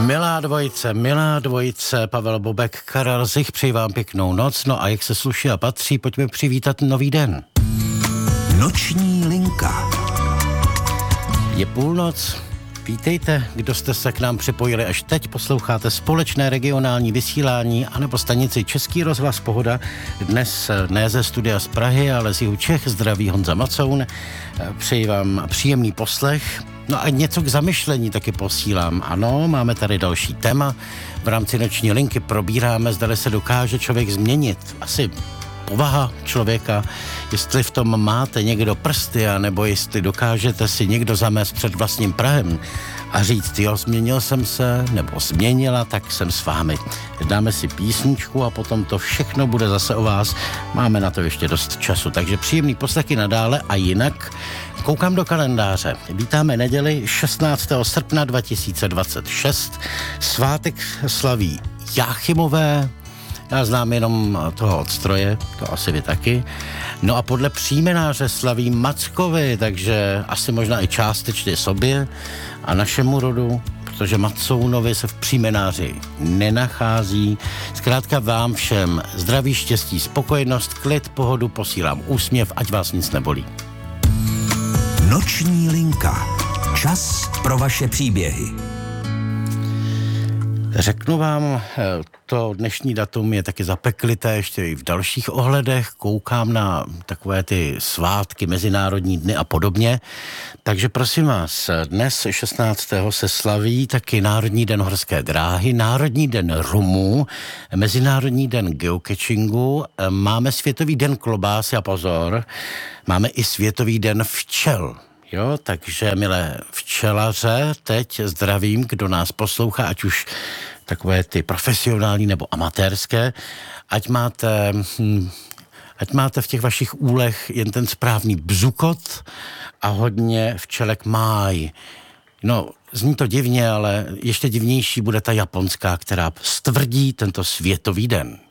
Milá dvojice, Pavel Bobek, Karel Zich, přeji vám pěknou noc. No a jak se sluší a patří, pojďme přivítat nový den. Noční linka. Je půlnoc. Vítejte, kdo jste se k nám připojili až teď, posloucháte společné regionální vysílání anebo stanici Český rozhlas Pohoda. Dnes ne ze studia z Prahy, ale z jihu Čech. Zdraví Honza Macoun. Přeji vám příjemný poslech. No a něco k zamyšlení taky posílám. Ano, máme tady další téma. V rámci noční linky probíráme, zdali se dokáže člověk změnit. Asi povaha člověka, jestli v tom máte někdo prsty, anebo jestli dokážete si někdo zamést před vlastním prahem a říct, jo, změnil jsem se, nebo změnila, tak jsem s vámi. Dáme si písničku a potom to všechno bude zase o vás. Máme na to ještě dost času, takže příjemný poslechy nadále a jinak koukám do kalendáře. Vítáme neděli 16. srpna 2026. Svátek slaví Jáchymové. Já znám jenom toho od stroje, to asi vy taky. No a podle příjmenáře slaví Mackovi, takže asi možná i částečně sobě a našemu rodu, protože Macounovi se v příjmenáři nenachází. Zkrátka vám všem zdraví, štěstí, spokojenost, klid, pohodu, posílám úsměv, ať vás nic nebolí. Noční linka. Čas pro vaše příběhy. Řeknu vám, to dnešní datum je taky zapeklité ještě i v dalších ohledech. Koukám na takové ty svátky, mezinárodní dny a podobně. Takže prosím vás, dnes 16. se slaví taky Národní den horské dráhy, Národní den rumů, Mezinárodní den geocachingu, máme Světový den klobásy a pozor, máme i Světový den včel. Jo, takže milé včelaře, teď zdravím, kdo nás poslouchá, ať už takové ty profesionální nebo amatérské, ať máte v těch vašich úlech jen ten správný bzukot a hodně včelek máj. No, zní to divně, ale ještě divnější bude ta japonská, která stvrdí tento světový den.